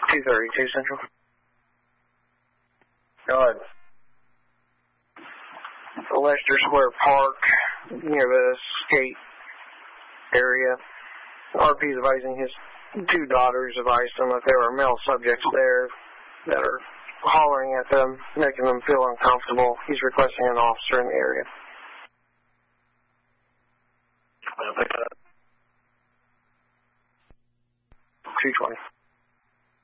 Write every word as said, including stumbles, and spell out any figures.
two thirty-two Central. Go ahead. Leicester Square Park, near the skate area. R P is advising his two daughters advised him that there are male subjects there that are hollering at them, making them feel uncomfortable. He's requesting an officer in the area. two twenty.